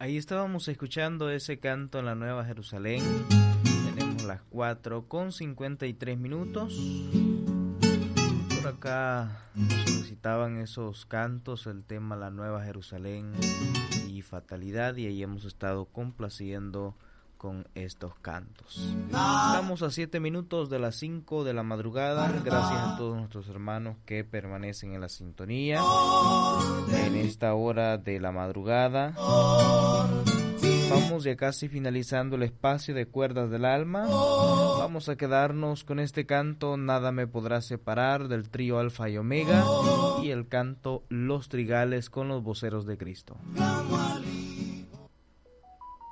Ahí estábamos escuchando ese canto en la Nueva Jerusalén. Tenemos las 4:53. Por acá nos solicitaban esos cantos, el tema La Nueva Jerusalén y Fatalidad, y ahí hemos estado complaciendo con estos cantos. Estamos a 7 minutos de las 5 de la madrugada. Gracias a todos nuestros hermanos que permanecen en la sintonía en esta hora de la madrugada. Vamos ya casi finalizando el espacio de Cuerdas del Alma. Vamos a quedarnos con este canto Nada me podrá separar del trío Alfa y Omega, y el canto Los Trigales con los Voceros de Cristo.